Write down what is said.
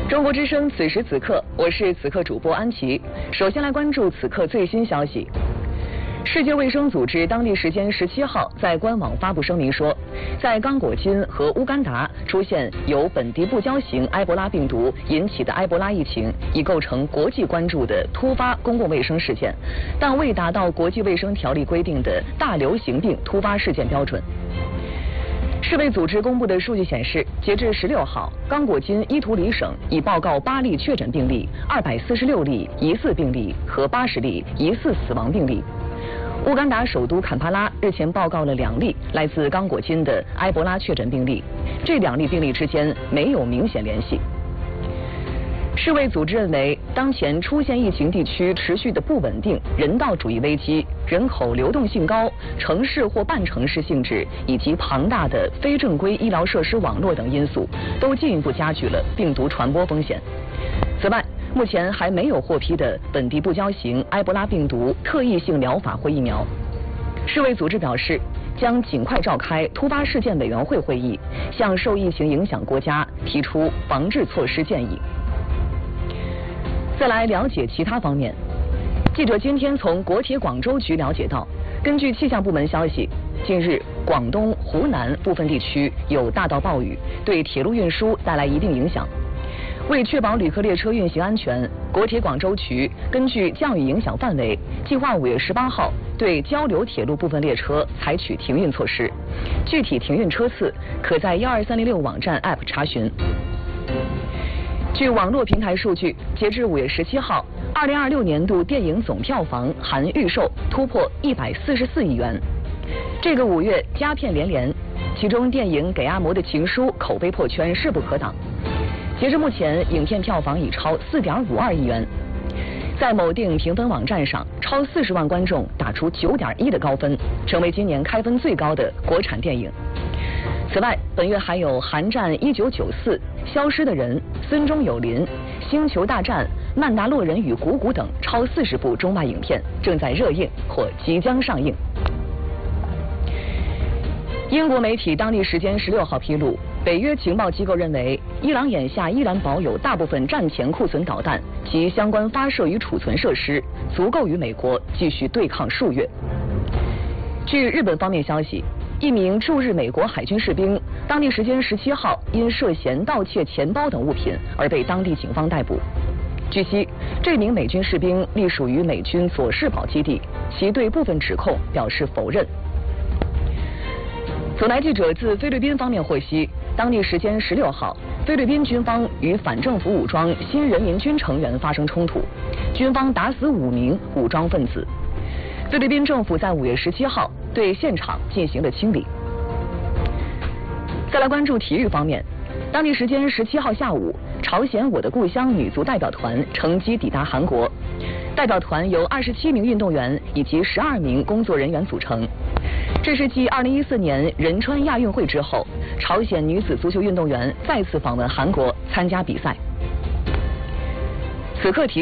中国之声此时此刻，我是此刻主播安琪。首先来关注此刻最新消息。世界卫生组织当地时间17号在官网发布声明说，在刚果金和乌干达出现由本地不交型埃博拉病毒引起的埃博拉疫情，已构成国际关注的突发公共卫生事件，但未达到国际卫生条例规定的大流行病突发事件标准。世卫组织公布的数据显示，截至16号，刚果金伊图里省已报告8例确诊病例，246例疑似病例和80例疑似死亡病例。乌干达首都坎帕拉日前报告了2例来自刚果金的埃博拉确诊病例，这2例病例之间没有明显联系。世卫组织认为，当前出现疫情地区持续的不稳定、人道主义危机、人口流动性高、城市或半城市性质以及庞大的非正规医疗设施网络等因素，都进一步加剧了病毒传播风险。此外，目前还没有获批的本地不交型埃博拉病毒特异性疗法或疫苗。世卫组织表示，将尽快召开突发事件委员会会议，向受疫情影响国家提出防治措施建议。再来了解其他方面，记者今天从国铁广州局了解到，根据气象部门消息，近日广东、湖南部分地区有大到暴雨，对铁路运输带来一定影响。为确保旅客列车运行安全，国铁广州局根据降雨影响范围，计划5月18号对交流铁路部分列车采取停运措施。具体停运车次可在12306网站 App 查询。据网络平台数据，截至5月17号，2026年度电影总票房含预售突破144亿元。这个5月佳片连连，其中电影《给阿嬷的情书》口碑破圈，势不可挡。截至目前，影片票房已超4.52亿元。在某电影评分网站上，超40万观众打出9.1的高分，成为今年开分最高的国产电影。此外，本月还有《寒战1994》、《消失的人》、《孙中有林》、《星球大战》、《曼达洛人与谷谷》等超40部中外影片正在热映或即将上映。英国媒体当地时间16号披露，北约情报机构认为，伊朗眼下依然保有大部分战前库存导弹及相关发射与储存设施，足够与美国继续对抗数月。据日本方面消息，一名驻日美国海军士兵，当地时间17号因涉嫌盗窃钱包等物品而被当地警方逮捕。据悉，这名美军士兵隶属于美军佐世保基地，其对部分指控表示否认。总台记者自菲律宾方面获悉，当地时间16号，菲律宾军方与反政府武装新人民军成员发生冲突，军方打死5名武装分子。菲律宾政府在5月17号对现场进行了清理。再来关注体育方面，当地时间17号下午，朝鲜我的故乡女足代表团乘机抵达韩国，代表团由27名运动员以及12名工作人员组成。这是继2014年仁川亚运会之后，朝鲜女子足球运动员再次访问韩国参加比赛。此刻提